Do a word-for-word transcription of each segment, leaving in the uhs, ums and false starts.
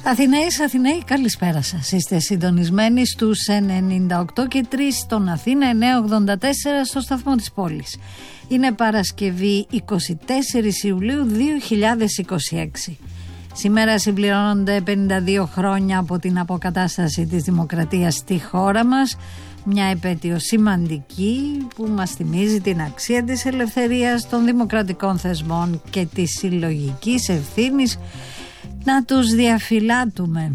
Αθηναίες, Αθηναίοι, καλησπέρα σας. Είστε συντονισμένοι στους ενενήντα οκτώ και τρία στον Αθήνα, εννιακόσια ογδόντα τέσσερα στο σταθμό της πόλης. Είναι Παρασκευή εικοστή τέταρτη Ιουλίου δύο χιλιάδες είκοσι έξι. Σήμερα συμπληρώνονται πενήντα δύο χρόνια από την αποκατάσταση της δημοκρατίας στη χώρα μας. Μια επέτειο σημαντική που μας θυμίζει την αξία της ελευθερίας, των δημοκρατικών θεσμών και της συλλογικής ευθύνης να τους διαφυλάτουμε.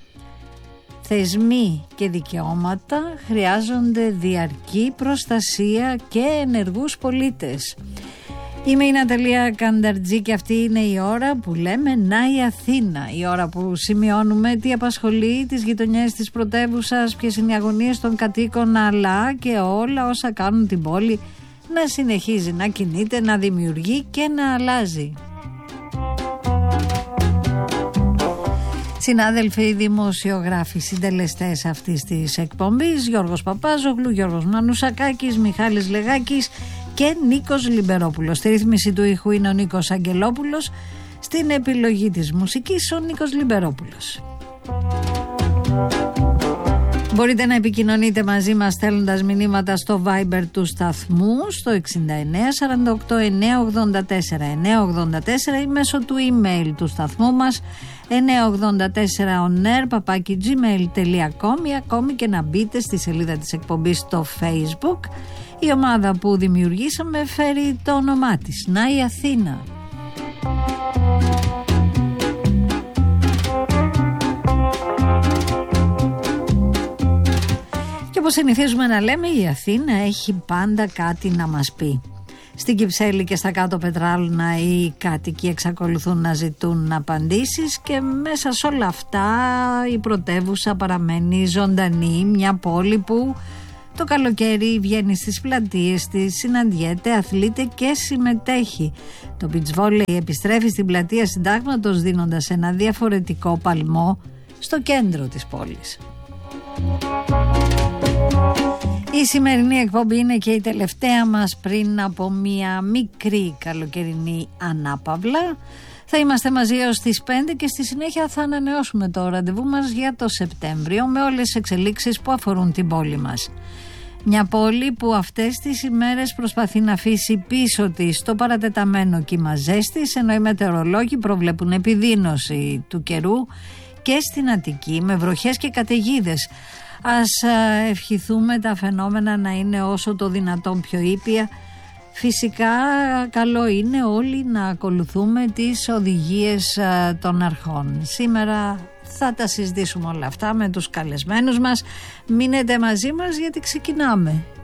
Θεσμοί και δικαιώματα χρειάζονται διαρκή προστασία και ενεργούς πολίτες. Είμαι η Ναταλία Κανταρτζή και αυτή είναι η ώρα που λέμε «Να η Αθήνα». Η ώρα που σημειώνουμε τι απασχολεί τις γειτονιές της πρωτεύουσας, ποιες είναι οι αγωνίες των κατοίκων, αλλά και όλα όσα κάνουν την πόλη να συνεχίζει να κινείται, να δημιουργεί και να αλλάζει. Συνάδελφοι δημοσιογράφοι, συντελεστές αυτής της εκπομπής, Γιώργος Παπάζογλου, Γιώργος Μανουσακάκης, Μιχάλης Λεγάκης και Νίκος Λιμπερόπουλος. Στη ρύθμιση του ήχου είναι ο Νίκος Αγγελόπουλος, στην επιλογή της μουσικής ο Νίκος Λιμπερόπουλος. Μπορείτε να επικοινωνείτε μαζί μας στέλνοντας μηνύματα στο Viber του σταθμού στο εξήντα εννέα σαράντα οκτώ εννιακόσια ογδόντα τέσσερα εννιακόσια ογδόντα τέσσερα ή μέσω του email του σταθμού μας εννιακόσια ογδόντα τέσσερα onair παπάκι gmail τελεία com ή ακόμη και να μπείτε στη σελίδα της εκπομπής στο Facebook. Η ομάδα που δημιουργήσαμε φέρει το όνομά της, «Να η Αθήνα». Και όπως συνηθίζουμε να λέμε, η Αθήνα έχει πάντα κάτι να μας πει. Στην Κυψέλη και στα κάτω Πετράλωνα οι κάτοικοι εξακολουθούν να ζητούν απαντήσεις και μέσα σε όλα αυτά η πρωτεύουσα παραμένει ζωντανή, μια πόλη που το καλοκαίρι βγαίνει στις πλατείες της, συναντιέται, αθλείται και συμμετέχει. Το beach volley επιστρέφει στην πλατεία Συντάγματος δίνοντας ένα διαφορετικό παλμό στο κέντρο της πόλης. Η σημερινή εκπομπή είναι και η τελευταία μας πριν από μια μικρή καλοκαιρινή ανάπαυλα. Θα είμαστε μαζί έως τις πέντε και στη συνέχεια θα ανανεώσουμε το ραντεβού μας για το Σεπτέμβριο με όλες τις εξελίξεις που αφορούν την πόλη μας. Μια πόλη που αυτές τις ημέρες προσπαθεί να αφήσει πίσω της το παρατεταμένο κύμα ζέστης, ενώ οι μετεωρολόγοι προβλέπουν επιδείνωση του καιρού και στην Αττική με βροχές και καταιγίδες. Ας ευχηθούμε τα φαινόμενα να είναι όσο το δυνατόν πιο ήπια. Φυσικά καλό είναι όλοι να ακολουθούμε τις οδηγίες των αρχών. Σήμερα θα τα συζητήσουμε όλα αυτά με τους καλεσμένους μας. Μείνετε μαζί μας γιατί ξεκινάμε.